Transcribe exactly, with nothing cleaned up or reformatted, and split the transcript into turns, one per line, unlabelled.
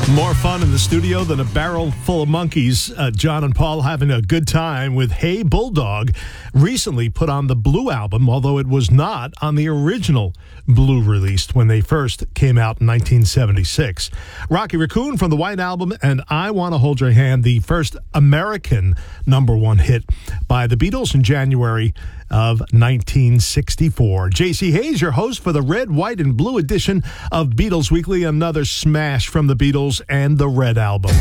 More fun in the studio than a barrel full of monkeys. Uh, John and Paul having a good time with Hey Bulldog, recently put on the Blue album, although it was not on the original Blue released when they first came out in nineteen seventy-six. Rocky Raccoon from the White Album and I Want to Hold Your Hand, the first American number one hit by the Beatles in January of nineteen sixty-four. J C Hayes, your host for the Red, White, and Blue edition of Beatles Weekly, another smash from the Beatles and the Red Album.